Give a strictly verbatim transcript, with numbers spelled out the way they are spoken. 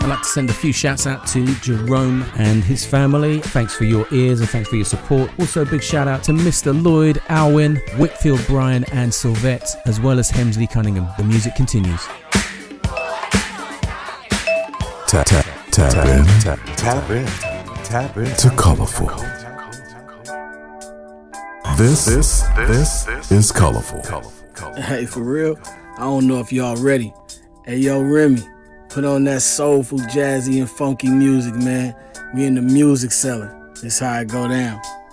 I'd like to send a few shouts out to Jerome and his family. Thanks for your ears and thanks for your support. Also a big shout out to Mister Lloyd, Alwyn, Whitfield, Brian and Sylvette, as well as Hemsley Cunningham. The music continues. Tap, tap, tap, tap in, tap, tap in, tap in to Colorful. This, this, this is Colorful. Hey, for real, I don't know if y'all ready. Hey, yo, Remy, put on that soulful, jazzy, and funky music, man. We in the music cellar. This how it go down.